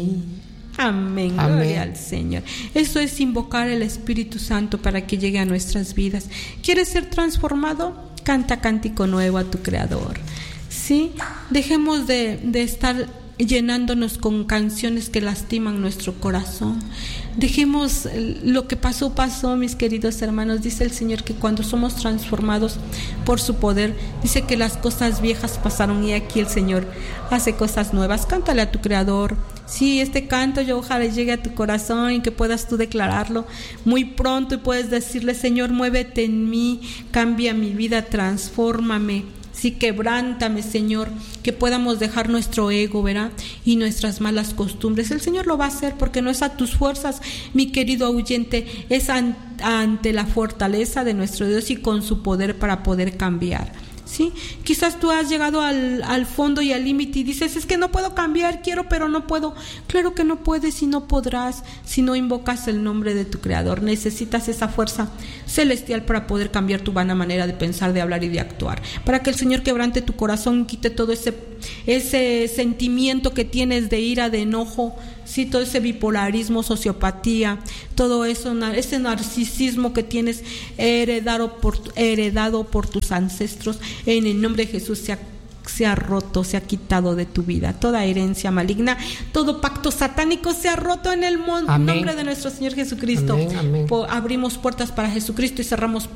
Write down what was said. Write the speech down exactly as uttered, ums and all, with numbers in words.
Amén, Amén. Gloria al Señor. Eso es invocar el Espíritu Santo para que llegue a nuestras vidas. ¿Quieres ser transformado? Canta cántico nuevo a tu Creador. ¿Sí? Dejemos de, de estar llenándonos con canciones que lastiman nuestro corazón. Dejemos lo que pasó, pasó, mis queridos hermanos. Dice el Señor que cuando somos transformados por su poder, dice que las cosas viejas pasaron y aquí el Señor hace cosas nuevas. Cántale a tu Creador. Sí, este canto yo ojalá llegue a tu corazón y que puedas tú declararlo muy pronto y puedes decirle: Señor, muévete en mí, cambia mi vida, transfórmame. Sí, quebrántame, Señor, que podamos dejar nuestro ego, ¿verdad? Y nuestras malas costumbres. El Señor lo va a hacer porque no es a tus fuerzas, mi querido oyente, es an- ante la fortaleza de nuestro Dios y con su poder para poder cambiar. ¿Sí? Quizás tú has llegado al, al fondo y al límite y dices: es que no puedo cambiar, quiero pero no puedo. Claro que no puedes y no podrás si no invocas el nombre de tu Creador. Necesitas esa fuerza celestial para poder cambiar tu vana manera de pensar, de hablar y de actuar, para que el Señor quebrante tu corazón, quite todo ese, ese sentimiento que tienes de ira, de enojo, sí, todo ese bipolarismo, sociopatía, todo eso, ese narcisismo que tienes heredado por, heredado por tus ancestros. En el nombre de Jesús se ha, se ha roto, se ha quitado de tu vida toda herencia maligna, todo pacto satánico se ha roto en el mon- nombre de nuestro Señor Jesucristo. Amén, amén. Po- abrimos puertas para Jesucristo y cerramos